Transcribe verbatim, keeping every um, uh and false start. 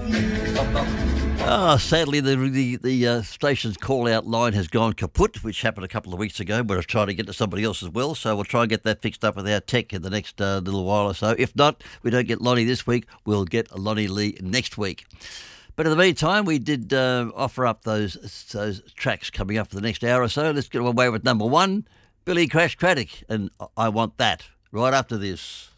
Oh, sadly, the the, the uh, station's call-out line has gone kaput, which happened a couple of weeks ago, but I was trying to get to somebody else as well, so we'll try and get that fixed up with our tech in the next uh, little while or so. If not, we don't get Lonnie this week, we'll get Lonnie Lee next week. But in the meantime, we did uh, offer up those those tracks coming up for the next hour or so. Let's get away with number one, Billy Crash Craddock, and I Want That, right after this.